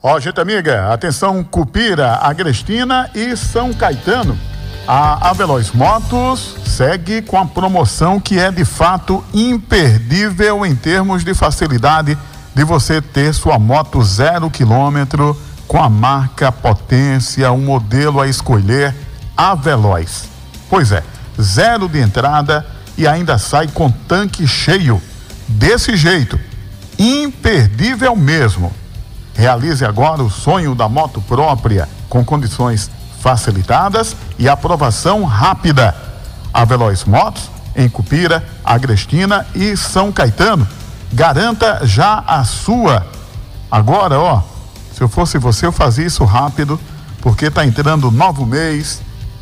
Ó, gente amiga, atenção Cupira, Agrestina e São Caetano. A Aveloz Motos segue com a promoção que é de fato imperdível em termos de facilidade de você ter sua moto 0 km com a marca, potência, um modelo a escolher, Aveloz. Pois é, 0 de entrada e ainda sai com tanque cheio. Desse jeito, imperdível mesmo. Realize agora o sonho da moto própria com condições facilitadas e aprovação rápida. Aveloz Motos em Cupira, Agrestina e São Caetano. Garanta já a sua. Agora, ó, se eu fosse você, eu fazia isso rápido, porque está entrando novo mês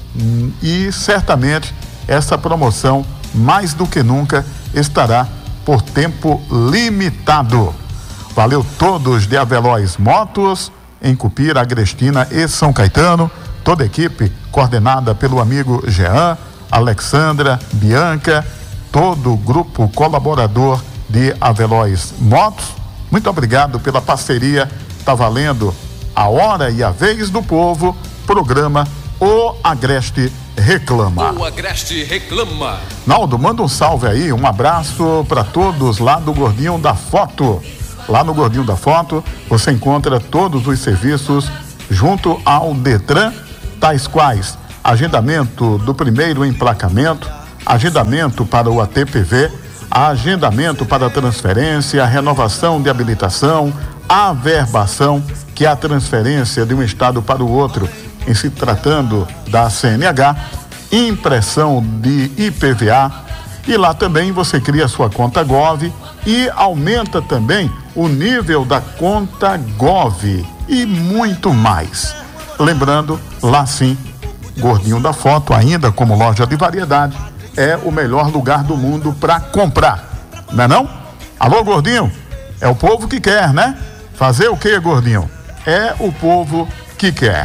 e certamente essa promoção, mais do que nunca, estará por tempo limitado. Valeu todos de Aveloz Motos em Cupira, Agrestina e São Caetano. Toda a equipe coordenada pelo amigo Jean, Alexandra, Bianca, todo o grupo colaborador de Aveloz Motos. Muito obrigado pela parceria. Tá valendo a hora e a vez do povo, programa O Agreste Reclama. O Agreste Reclama. Naldo, manda um salve aí, um abraço para todos lá do Gordinho da Foto. Lá no Gordinho da Foto, você encontra todos os serviços junto ao Detran, tais quais agendamento do primeiro emplacamento, agendamento para o ATPV, agendamento para a transferência, renovação de habilitação, averbação, que é a transferência de um estado para o outro, em se tratando da CNH, impressão de IPVA, e lá também você cria sua conta Gov e aumenta também o nível da conta Gov e muito mais. Lembrando, lá sim, Gordinho da Foto, ainda como loja de variedade, é o melhor lugar do mundo para comprar, não é não? Alô, Gordinho? É o povo que quer, né? Fazer o que, Gordinho? É o povo que quer.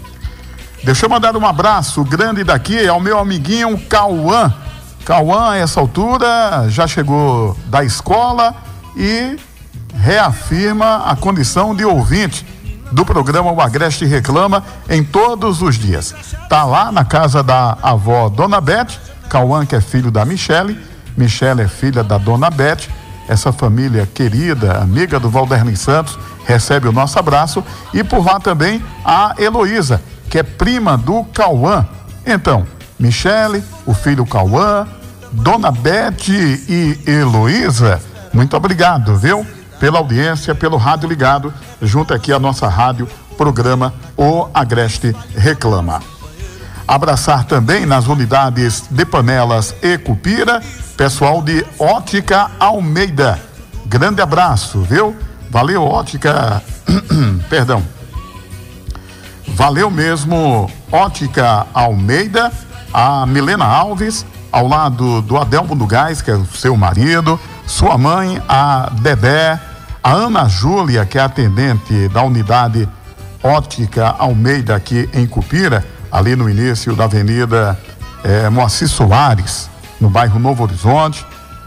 Deixa eu mandar um abraço grande daqui ao meu amiguinho Cauã. Cauã, a essa altura, já chegou da escola e reafirma a condição de ouvinte do programa O Agreste Reclama em todos os dias. Tá lá na casa da avó Dona Bete, Cauã, que é filho da Michele é filha da Dona Bete. Essa família querida, amiga do Valderlin Santos, recebe o nosso abraço. E por lá também a Heloísa, que é prima do Cauã. Então, Michele, o filho Cauã, Dona Bete e Heloísa, muito obrigado, viu? Pela audiência, pelo rádio ligado, junto aqui à nossa rádio, programa O Agreste Reclama. Abraçar também nas unidades de Panelas e Cupira, pessoal de Ótica Almeida. Grande abraço, viu? Valeu, Ótica, perdão. Valeu mesmo, Ótica Almeida, a Milena Alves, ao lado do Adelmo do Gás, que é o seu marido, sua mãe, a Dedé, a Ana Júlia, que é atendente da unidade Ótica Almeida aqui em Cupira, ali no início da avenida Moacir Soares, no bairro Novo Horizonte.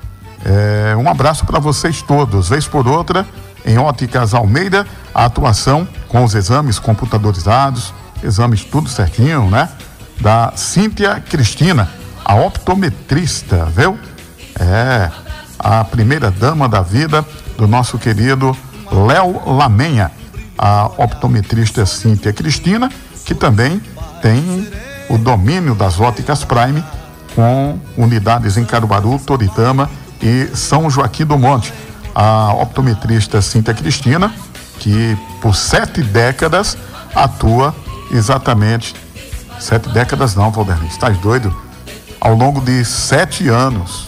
Um abraço para vocês todos. Vez por outra, em Óticas Almeida, a atuação com os exames computadorizados, exames tudo certinho, né? Da Cíntia Cristina, a optometrista, viu? A primeira dama da vida do nosso querido Léo Lamenha, a optometrista Cíntia Cristina, que também tem o domínio das óticas Prime, com unidades em Caruaru, Toritama e São Joaquim do Monte. A optometrista Cíntia Cristina, que por 7 décadas atua exatamente, 7 décadas não, Valderlin, estás doido? Ao longo de 7 anos,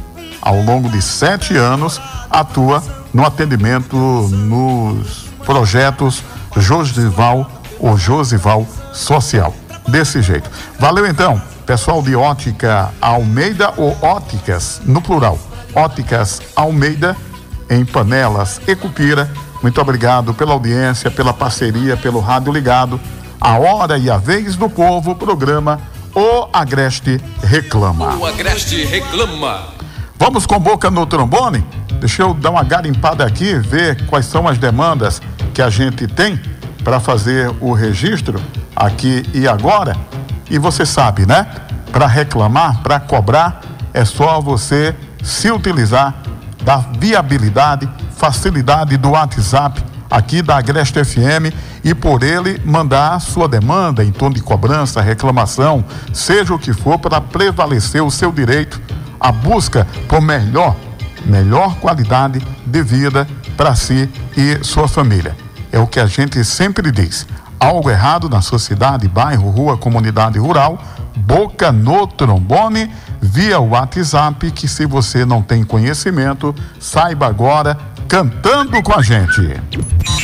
atua no atendimento nos projetos Josival ou Josival Social. Desse jeito. Valeu então, pessoal de Ótica Almeida ou Óticas, no plural. Óticas Almeida, em Panelas e Cupira. Muito obrigado pela audiência, pela parceria, pelo rádio ligado. A hora e a vez do povo, programa O Agreste Reclama. O Agreste Reclama. Vamos com boca no trombone? Deixa eu dar uma garimpada aqui, ver quais são as demandas que a gente tem para fazer o registro aqui e agora. E você sabe, né? Para reclamar, para cobrar, é só você se utilizar da viabilidade, facilidade do WhatsApp aqui da Agreste FM e por ele mandar sua demanda em torno de cobrança, reclamação, seja o que for, para prevalecer o seu direito à busca por melhor qualidade de vida para si e sua família. É o que a gente sempre diz. Algo errado na sua cidade, bairro, rua, comunidade rural, boca no trombone, via WhatsApp, que se você não tem conhecimento, saiba agora cantando com a gente.